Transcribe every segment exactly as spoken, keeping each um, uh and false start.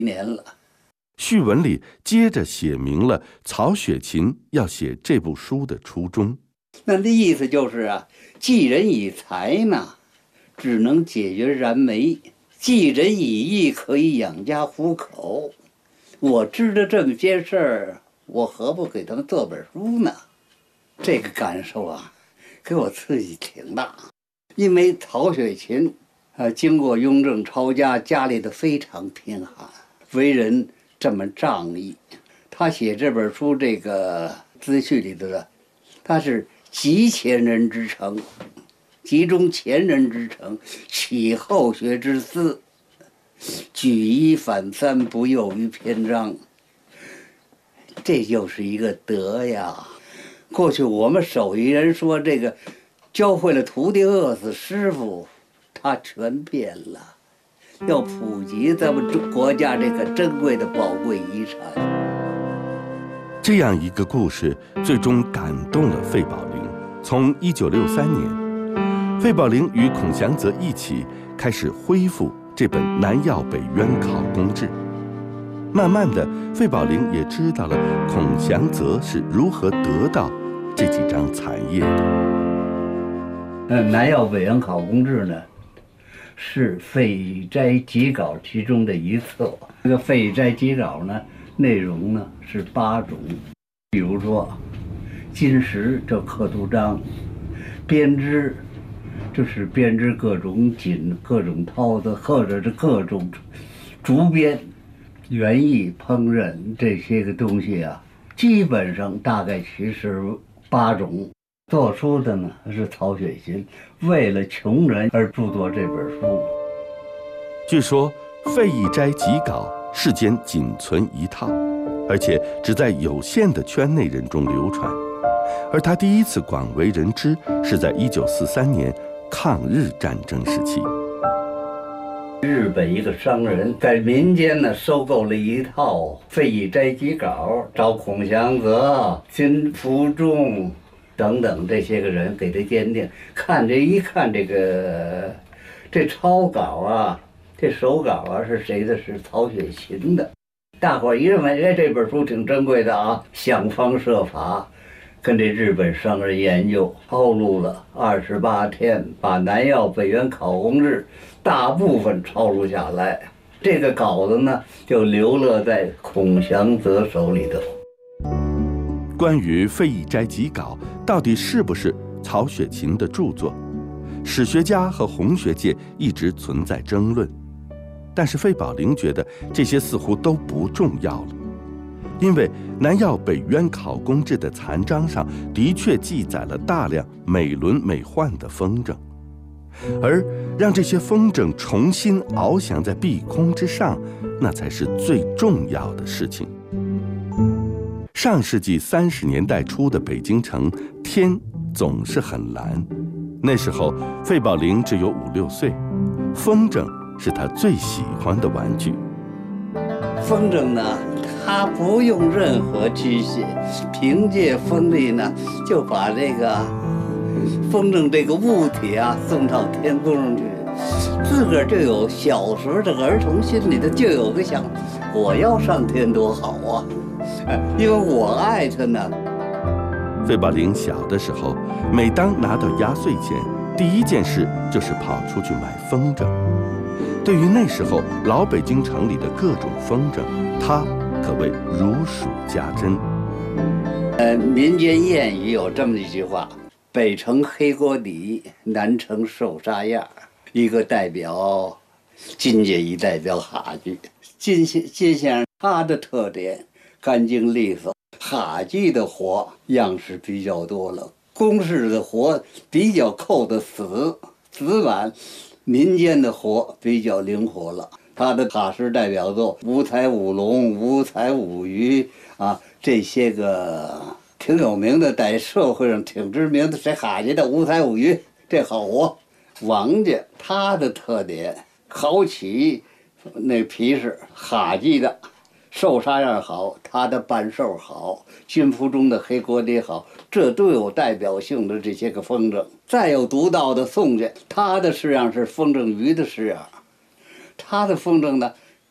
年了。 序文里接着写明了曹雪芹要写这部书的初衷。 那的意思就是啊，济人以财呢，只能解决燃眉；济人以义，可以养家糊口。我知道这么些事儿，我何不给他们做本书呢？这个感受啊，给我刺激挺大。因为曹雪芹，呃，经过雍正抄家，家里头非常贫寒，为人这么仗义。他写这本书，这个资序里头的，他是集前人之诚，集中前人之诚，启后学之思，举一反三，不囿于篇章。这就是一个德呀。过去我们手艺人说这个教会了徒弟饿死师傅，他全变了。要普及咱们中国家这个珍贵的宝贵遗产。 这样一个故事最终感动了费宝龄。从一九六三年，费宝龄与孔祥泽一起开始恢复这本《南药北渊考工志》。慢慢的，费宝龄也知道了孔祥泽是如何得到这几张残页的。 呃，《南药北渊考工志》呢，是《废斋集稿》其中的一册。这个《废斋集稿》呢，内容呢是八种，比如说金石这刻图章，编织就是编织各种锦、各种绦子，或者是各种竹编。园艺、烹饪这些个东西啊，基本上大概其实八种。做书的呢是曹雪芹，为了穷人而著作这本书。 据说《废逸斋集稿》世间仅存一套，而且只在有限的圈内人中流传。而他第一次广为人知是在一九四三年抗日战争时期。 日本一个商人在民间呢收购了一套《废逸斋集稿》，找孔祥泽、金福仲等等这些个人给他鉴定。看这一看这个这抄稿啊，这手稿啊是谁的？是曹雪芹的。大伙儿一认为，哎，这本书挺珍贵的啊，想方设法跟这日本商人研究，抄录了二十八天，把《南药北渊考工志》大部分抄录下来。这个稿子呢，就流落在孔祥泽手里头。 关于《废逸斋集稿》到底是不是曹雪芹的著作，史学家和红学界一直存在争论。但是费宝龄觉得这些似乎都不重要了。因为《南药北渊考工志》的残章上的确记载了大量美轮美奂的风筝，而让这些风筝重新翱翔在碧空之上，那才是最重要的事情。上世纪三十年代初的北京城，天总是很蓝。那时候费宝龄只有五六岁，风筝是他最喜欢的玩具。 风筝呢，它不用任何机械，凭借风力呢，就把这个风筝这个物体啊送到天空上去。自个儿就有小时候这个儿童心里头就有个想，我要上天多好啊，因为我爱它呢。 费宝龄小的时候，每当拿到压岁钱，第一件事就是跑出去买风筝。对于那时候老北京城里的各种风筝，他可谓如数家珍。 呃，民间谚语有这么一句话：北城黑锅底，南城瘦沙样。一个代表金家，一代表哈剧。金先金先生他的特点干净利索，哈剧的活样式比较多了，公式的活比较扣得死死板，民间的活比较灵活了。他的哈诗代表作五彩五龙、五彩五鱼啊，这些个挺有名的，在社会上挺知名的，谁哈家的五彩五鱼，这好活。王家他的特点，考起那皮实，哈记的寿沙样好，他的半寿好，金福中的黑锅底好，这都有代表性的这些个风筝。再有独到的宋家，他的式样是风筝鱼的式样，他的风筝呢，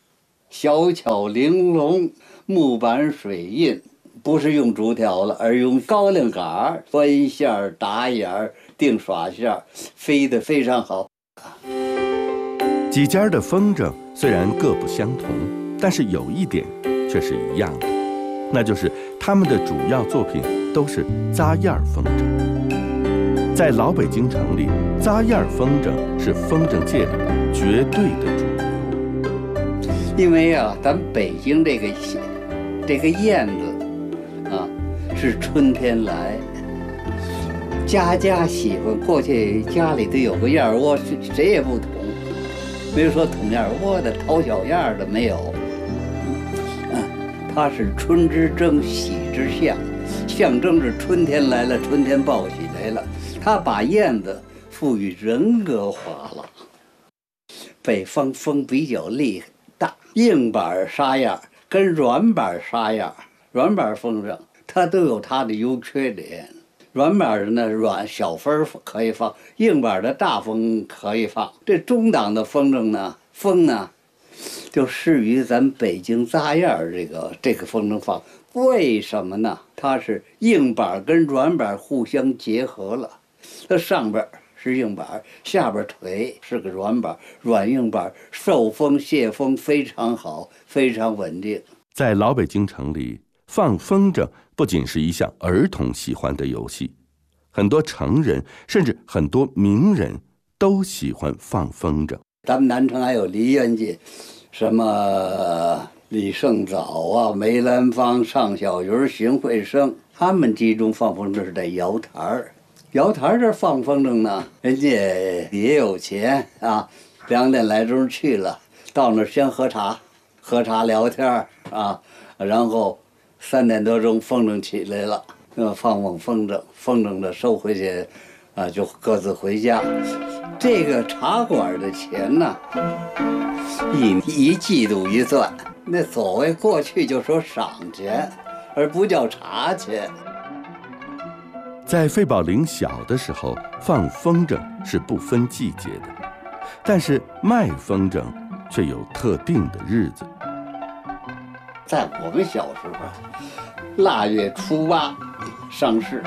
小巧玲珑，木板水印，不是用竹条了，而用高粱杆端线打眼定耍线，飞得非常好。 几家的风筝虽然各不相同，但是有一点却是一样的，那就是他们的主要作品都是扎燕风筝。在老北京城里，扎燕风筝是风筝界里绝对的主流。 因为啊，咱北京这个这个燕子啊，是春天来，家家喜欢。过去家里头有个燕窝，谁也不捅，没有说捅燕窝的、掏小燕的，没有。嗯，它是春之征，喜之象，象征着春天来了，春天报喜来了。它把燕子赋予人格化了。北方风比较厉害大，硬板沙燕跟软板沙燕、软板风筝，它都有它的优缺点。软板的呢，软小风可以放，硬板的大风可以放。这中档的风筝呢，风呢，就适于咱北京扎燕这个这个风筝放。为什么呢？它是硬板跟软板互相结合了，它上边是硬板，下边腿是个软板，软硬板受风泄风非常好，非常稳定。 在老北京城里，放风筝不仅是一项儿童喜欢的游戏，很多成人甚至很多名人都喜欢放风筝。 咱们南城还有梨园界，什么李胜藻啊、梅兰芳、尚小云、荀慧生，他们集中放风筝是在瑶台儿。瑶台这放风筝呢，人家也有钱啊，两点来钟去了，到那儿先喝茶，喝茶聊天啊，然后三点多钟风筝起来了，呃，放放风筝，风筝的收回去，啊，就各自回家。这个茶馆的钱呢，一一季度一算，那所谓过去就说赏钱，而不叫茶钱。 在费宝林小的时候，放风筝是不分季节的，但是卖风筝却有特定的日子。 在我们小时候，腊月初八上市，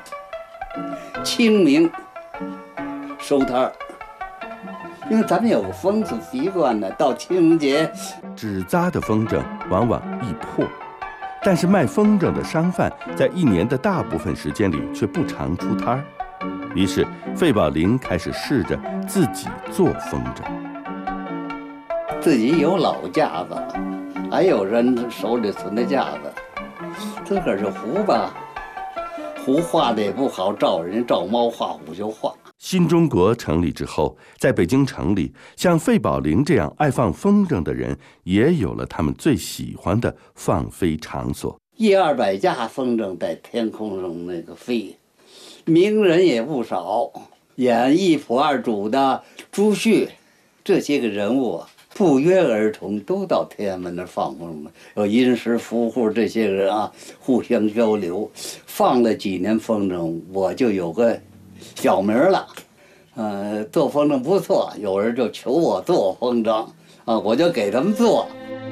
清明收摊儿。因为咱们有个风俗习惯呢，到清明节， 纸扎的风筝往往易破。但是卖风筝的商贩在一年的大部分时间里却不常出摊儿，于是费宝林开始试着自己做风筝。 自己有老架子，还有人手里存的架子，自个儿就胡吧，胡画的也不好，照人家照猫画虎就画。 新中国成立之后，在北京城里，像费宝林这样爱放风筝的人，也有了他们最喜欢的放飞场所。 一二百架风筝在天空上那个飞，名人也不少，演一仆二主的朱旭，这些个人物不约而同都到天安门那放风筝，有殷实福户这些个人啊，互相交流。放了几年风筝，我就有个小名了，呃，做风筝不错，有人就求我做风筝，啊，我就给他们做。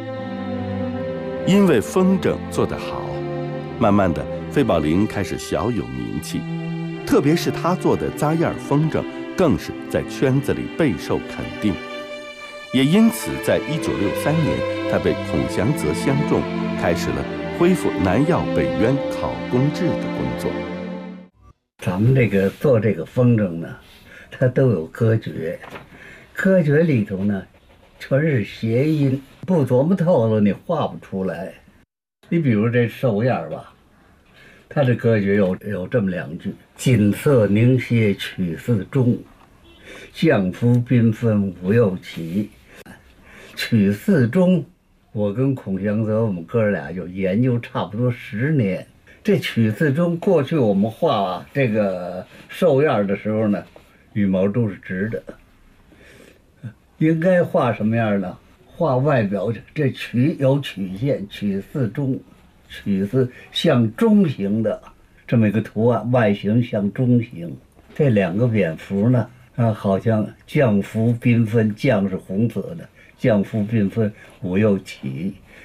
因为风筝做得好，慢慢的，费宝林开始小有名气，特别是他做的扎燕风筝，更是在圈子里备受肯定。也因此，在一九六三年，他被孔祥泽相中，开始了恢复南药北渊考工制的工作。 咱们这个做这个风筝呢，它都有歌诀，歌诀里头呢，全是谐音，不琢磨透了你画不出来。你比如这寿燕吧，它的歌诀有有这么两句：锦瑟凝歇曲似钟，降服缤纷无又起。曲似钟，我跟孔祥泽我们哥俩就研究差不多十年。这曲似钟，过去我们画这个寿燕的时候呢，羽毛都是直的，应该画什么样呢？画外表，这曲有曲线，曲似钟，曲似像钟形的这么一个图案，外形像钟形。这两个蝙蝠呢，啊，好像降服缤纷，降是红色的， 将夫并分无又起。